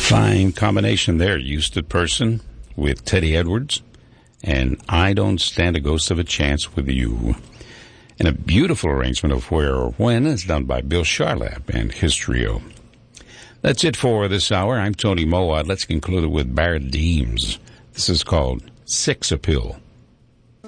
Fine combination there. Houston Person with Teddy Edwards and I Don't Stand a Ghost of a Chance with You. And a beautiful arrangement of Where or When is done by Bill Charlap and his trio. That's it for this hour. I'm Tony Mowat. Let's conclude it with Barrett Deems. This is called Sex Appeal.